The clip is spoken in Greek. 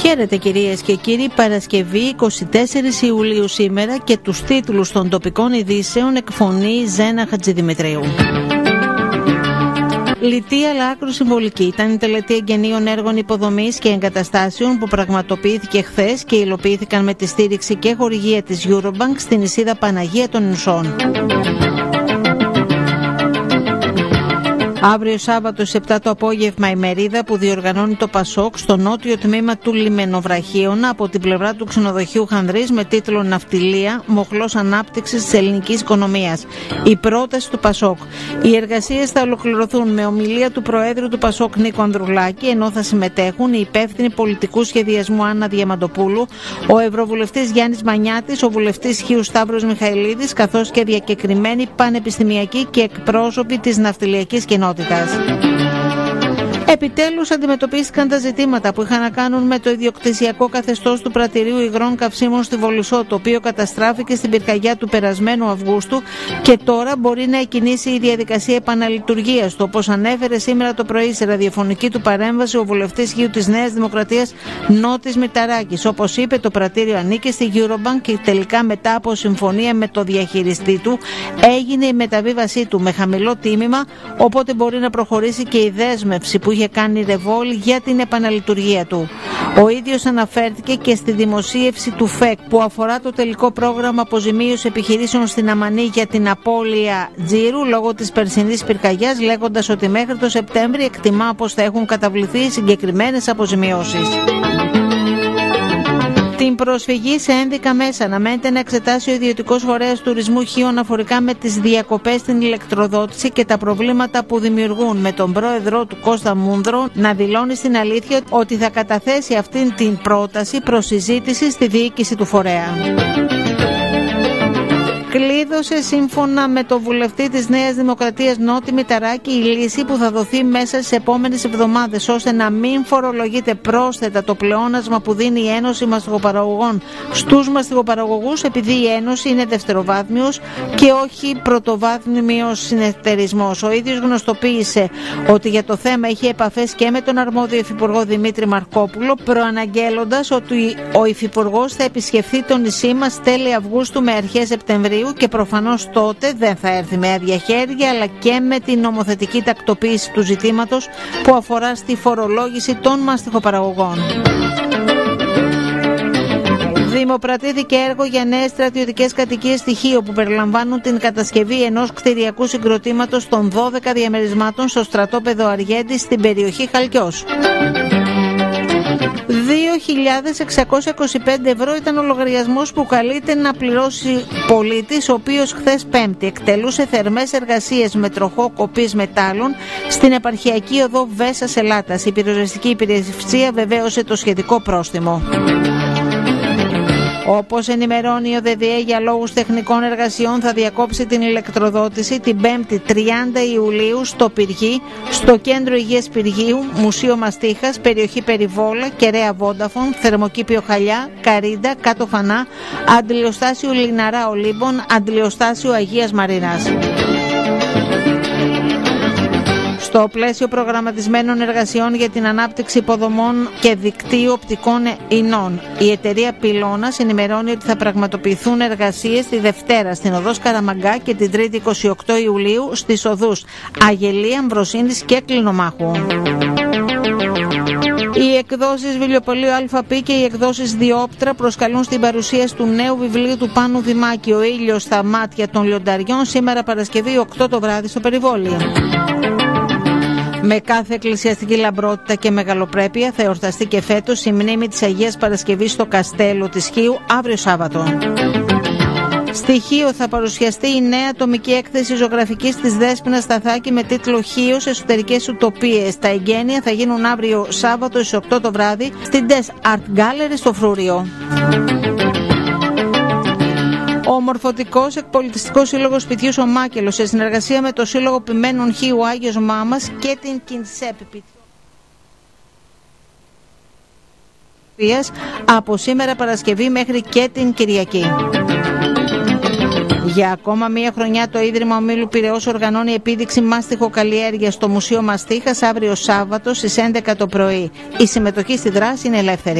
Χαίρετε κυρίες και κύριοι, Παρασκευή 24 Ιουλίου σήμερα και τους τίτλους των τοπικών ειδήσεων εκφωνεί Ζένα Χατζηδημητρίου. Λιτή αλλά άκρο συμβολική ήταν η τελετή εγγενείων έργων υποδομής και εγκαταστάσεων που πραγματοποιήθηκε χθες και υλοποιήθηκαν με τη στήριξη και χορηγία της Eurobank στην νησίδα Παναγία των Νησών. Αύριο Σάββατο στις 7 το απόγευμα η μερίδα που διοργανώνει το Πασόκ στο νότιο τμήμα του Λιμενοβραχίωνα από την πλευρά του ξενοδοχείου Χανδρής με τίτλο «Ναυτιλία, μοχλός ανάπτυξης της ελληνικής οικονομίας». Η πρόταση του Πασόκ. Οι εργασίες θα ολοκληρωθούν με ομιλία του Προέδρου του Πασόκ Νίκο Ανδρουλάκη, ενώ θα συμμετέχουν οι υπεύθυνοι πολιτικού σχεδιασμού Άννα Διαμαντοπούλου, ο Ευρωβουλευτής Γιάννης Μανιάτης, ο Βουλευτής Χίου Σταύρος Μιχαηλίδης, καθώς και διακεκριμένοι πανεπιστημιακοί και εκπρόσωποι της ναυτιλιακής κοινότητας. Επιτέλους αντιμετωπίστηκαν τα ζητήματα που είχαν να κάνουν με το ιδιοκτησιακό καθεστώς του πρατηρίου υγρών καυσίμων στη Βολισσό, το οποίο καταστράφηκε στην πυρκαγιά του περασμένου Αυγούστου και τώρα μπορεί να εκκινήσει η διαδικασία επαναλειτουργίας του, όπως ανέφερε σήμερα το πρωί σε ραδιοφωνική του παρέμβαση ο βουλευτής Χίου της Νέας Δημοκρατίας Νότης Μηταράκης. Όπως είπε, το πρατήριο ανήκε στη Eurobank και τελικά μετά από συμφωνία με το διαχειριστή του έγινε η μεταβίβασή του με χαμηλό τίμημα, οπότε μπορεί να προχωρήσει και η δέσμευση που είχε κάνει Ρεβόλ για την επαναλειτουργία του. Ο ίδιος αναφέρθηκε και στη δημοσίευση του ΦΕΚ που αφορά το τελικό πρόγραμμα αποζημίωσης επιχειρήσεων στην Αμανή για την απώλεια τζίρου λόγω της περσινής πυρκαγιάς, λέγοντας ότι μέχρι το Σεπτέμβρη εκτιμά πως θα έχουν καταβληθεί συγκεκριμένες αποζημιώσεις. Την προσφυγή σε ένδικα μέσα αναμένεται να εξετάσει ο ιδιωτικός φορέας τουρισμού Χίου αναφορικά με τις διακοπές στην ηλεκτροδότηση και τα προβλήματα που δημιουργούν, με τον πρόεδρό του Κώστα Μούνδρο να δηλώνει στην αλήθεια ότι θα καταθέσει αυτήν την πρόταση προς συζήτηση στη διοίκηση του φορέα. Κλείδωσε σύμφωνα με το βουλευτή της Νέας Δημοκρατίας Νότη Μηταράκη η λύση που θα δοθεί μέσα στις επόμενες εβδομάδες, ώστε να μην φορολογείται πρόσθετα το πλεόνασμα που δίνει η Ένωση Μαστιγοπαραγωγών στους μαστιγοπαραγωγούς, επειδή η Ένωση είναι δευτεροβάθμιος και όχι πρωτοβάθμιος συνεταιρισμός. Ο ίδιος γνωστοποίησε ότι για το θέμα είχε επαφές και με τον αρμόδιο υφυπουργό Δημήτρη Μαρκόπουλο, προαναγγέλλοντας ότι ο υφυπουργός θα επισκεφθεί το νησί μας τέλη Αυγούστου με αρχές Σεπτεμβρίου και προφανώς τότε δεν θα έρθει με άδεια χέρια, αλλά και με την νομοθετική τακτοποίηση του ζητήματος που αφορά στη φορολόγηση των μαστιχοπαραγωγών. Δημοπρατήθηκε έργο για νέες στρατιωτικές κατοικίες στοιχείο που περιλαμβάνουν την κατασκευή ενός κτηριακού συγκροτήματος των 12 διαμερισμάτων στο στρατόπεδο Αργέντη στην περιοχή Χαλκιός. 2.625 ευρώ ήταν ο λογαριασμός που καλείται να πληρώσει πολίτης, ο οποίος χθες Πέμπτη εκτελούσε θερμές εργασίες με τροχό κοπής μετάλλων στην επαρχιακή οδό Βέσσας Ελάτας. Η πυροσβεστική υπηρεσία βεβαίωσε το σχετικό πρόστιμο. Όπως ενημερώνει ο ΔΔΕ, για λόγους τεχνικών εργασιών θα διακόψει την ηλεκτροδότηση την 5η 30 Ιουλίου στο Πυργί, στο Κέντρο Υγείας Πυργίου, Μουσείο Μαστίχας, περιοχή Περιβόλα, Κεραία Βόνταφων, Θερμοκήπιο Χαλιά, Καρίντα, Κάτω Φανά, Αντιλιοστάσιο Λιναρά Ολύμπων, Αντιλιοστάσιο Αγίας Μαρίνας. Στο πλαίσιο προγραμματισμένων εργασιών για την ανάπτυξη υποδομών και δικτύου οπτικών ινών, η εταιρεία Πυλώνας ενημερώνει ότι θα πραγματοποιηθούν εργασίες τη Δευτέρα στην οδό Καραμαγκά και την Τρίτη 28 Ιουλίου στις οδούς Αγελία, Αμβροσίνης και Κλινομάχου. Οι εκδόσεις Βιβλιοπωλείου ΑΠ και οι εκδόσεις Διόπτρα προσκαλούν στην παρουσίαση του νέου βιβλίου του Πάνου Δημάκη «Ο ήλιος στα μάτια των λιονταριών» σήμερα Παρασκευή 8 το βράδυ στο Περιβόλι. Με κάθε εκκλησιαστική λαμπρότητα και μεγαλοπρέπεια θα εορταστεί και φέτος η μνήμη της Αγίας Παρασκευής στο Καστέλο της Χίου αύριο Σάββατο. Στη Χίο θα παρουσιαστεί η νέα ατομική έκθεση ζωγραφικής της Δέσποινα Σταθάκη με τίτλο «Χίος Εσωτερικές Ουτοπίες». Τα εγγένεια θα γίνουν αύριο Σάββατο στις 8 το βράδυ στην Des Art Gallery στο Φρούριο. Ο Μορφωτικός Εκπολιτιστικός Σύλλογος Σπιτιού ο Μάκελος, σε συνεργασία με το Σύλλογο Ποιμένων Χίου Άγιος Μάμας και την Κινσέπ, από σήμερα Παρασκευή μέχρι και την Κυριακή. Για ακόμα μία χρονιά το Ίδρυμα Ομίλου Πειραιώς οργανώνει επίδειξη μάστιχοκαλλιέργειας στο Μουσείο Μαστίχας αύριο Σάββατο στις 11 το πρωί. Η συμμετοχή στη δράση είναι ελεύθερη.